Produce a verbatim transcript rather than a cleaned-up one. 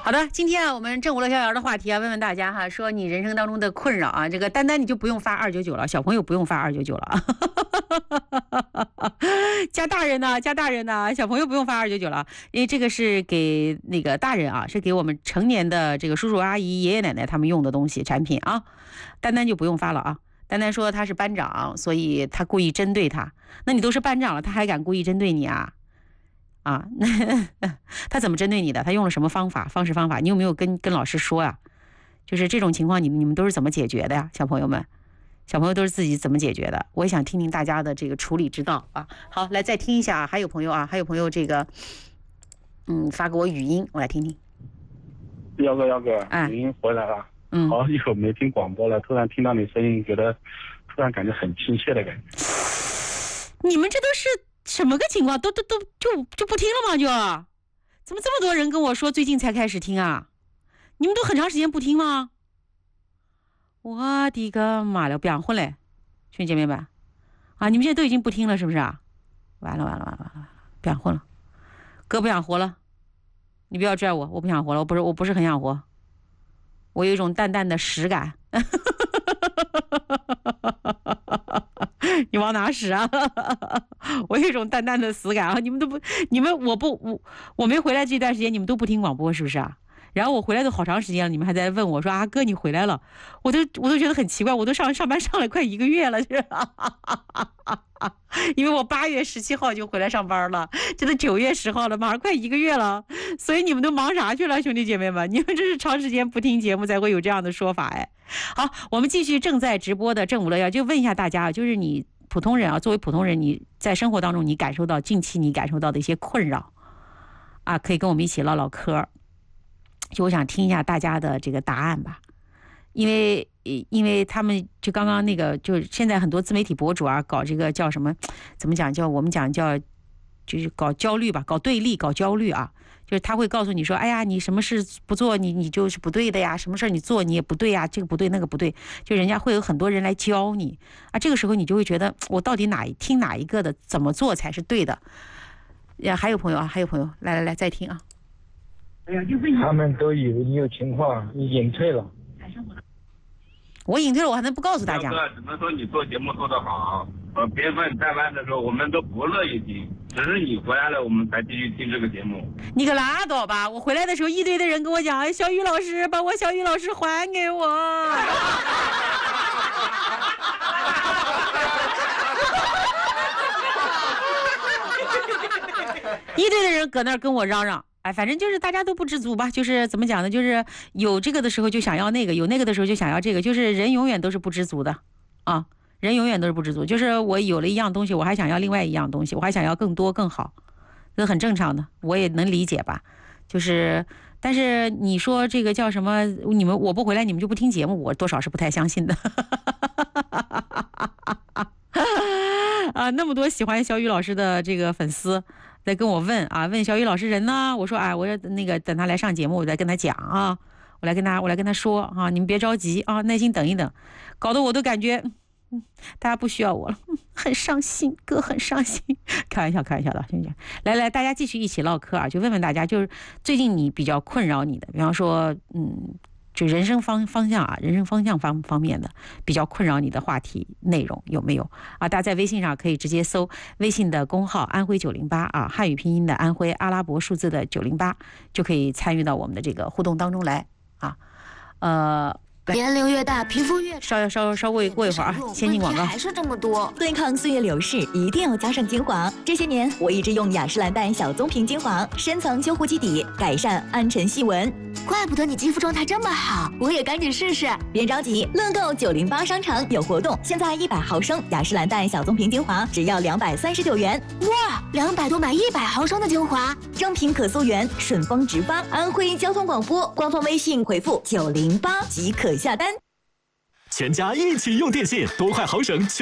好的，今天啊，我们正午乐逍遥的话题啊，问问大家哈，说你人生当中的困扰啊，这个单单你就不用发二九九了，小朋友不用发二九九了，加大人呢，加大人呢，小朋友不用发二九九了，因为这个是给那个大人啊，是给我们成年的这个叔叔阿姨、爷爷奶奶他们用的东西产品啊，单单就不用发了啊。单单说他是班长，所以他故意针对他，那你都是班长了，他还敢故意针对你啊？啊，那他怎么针对你的？他用了什么方法、方式、方法？你有没有跟跟老师说啊？就是这种情况，你们你们都是怎么解决的呀？小朋友们，小朋友都是自己怎么解决的？我也想听听大家的这个处理之道啊。好，来再听一下啊，还有朋友啊，还有朋友这个，嗯，发给我语音，我来听听。 幺哥，幺哥， 哎， 语音回来了。 嗯， 好久没听广播了，突然听到你声音，觉得突然感觉很亲切的感觉。 你们这都是什么个情况？都都都就就不听了吗？就怎么这么多人跟我说最近才开始听啊？你们都很长时间不听吗？我的个妈了，不想混嘞，兄弟姐妹们啊！你们现在都已经不听了是不是啊？完了完了完了完了，不想混了，哥不想活了，你不要拽我，我不想活了，我不是我不是很想活，我有一种淡淡的实感。你往哪使啊？我有一种淡淡的死感啊！你们都不，你们我不我我没回来这段时间，你们都不听广播是不是啊？然后我回来都好长时间了，你们还在问我说啊哥你回来了，我都我都觉得很奇怪，我都上上班上了快一个月了，是吧？因为我八月十七号就回来上班了，这都九月十号了，马上快一个月了，所以你们都忙啥去了，兄弟姐妹们？你们这是长时间不听节目才会有这样的说法哎。好，我们继续正在直播的正午乐要就问一下大家，就是你普通人啊，作为普通人，你在生活当中你感受到近期你感受到的一些困扰啊，可以跟我们一起唠唠嗑。就我想听一下大家的这个答案吧，因为因为他们就刚刚那个，就是现在很多自媒体博主啊，搞这个叫什么，怎么讲叫我们讲叫就是搞焦虑吧，搞对立，搞焦虑啊，就是他会告诉你说，哎呀，你什么事不做，你你就是不对的呀，什么事你做你也不对呀，这个不对那个不对，就人家会有很多人来教你啊，这个时候你就会觉得我到底哪听哪一个的，怎么做才是对的？呀，还有朋友啊，还有朋友，来来来，再听啊。 他们都以为你有情况，你隐退了。 我隐退了，我还能不告诉大家？ 只能说你做节目做得好，呃，别问在外的时候我们都不乐意听，只是你回来了我们才继续听这个节目。 你可拉倒吧！我回来的时候一堆的人跟我讲，哎，小雨老师把我小雨老师还给我。一堆的人搁那儿跟我嚷嚷。哎，反正就是大家都不知足吧，就是怎么讲呢？就是有这个的时候就想要那个，有那个的时候就想要这个，就是人永远都是不知足的啊，人永远都是不知足。就是我有了一样东西，我还想要另外一样东西，我还想要更多更好，这很正常的，我也能理解吧。就是，但是你说这个叫什么？你们我不回来，你们就不听节目，我多少是不太相信的。啊，那么多喜欢小雨老师的这个粉丝在跟我问啊，问小雨老师人呢？我说哎，我那个等他来上节目，我再跟他讲啊，我来跟他我来跟他说啊，你们别着急啊，耐心等一等，搞得我都感觉，嗯，大家不需要我了，嗯，很伤心，哥很伤心，开玩笑开玩笑的，兄弟，来来，大家继续一起唠嗑啊，就问问大家，就是最近你比较困扰你的，比方说，嗯。就人生方方向啊，人生方向方方面的比较困扰你的话题内容有没有啊？大家在微信上可以直接搜微信的公号安徽九零八啊，汉语拼音的安徽，阿拉伯数字的九零八，就可以参与到我们的这个互动当中来啊。呃， 年龄越大，皮肤越稍稍稍微过一会儿啊，先进广告。 还是这么多。 对抗岁月流逝，一定要加上精华。这些年，我一直用雅诗兰黛小棕瓶精华，深层修护基底，改善暗沉细纹。 怪不得你肌肤状态这么好，我也赶紧试试。 别着急，乐购九零八商城有活动，现在一百毫升雅诗兰黛小棕瓶精华只要两百三十九元。 哇，两百多买一百毫升的精华， 正品可溯源，顺丰直发。安徽交通广播官方微信回复九零八即可下单。 全家一起用电信，多快好省全。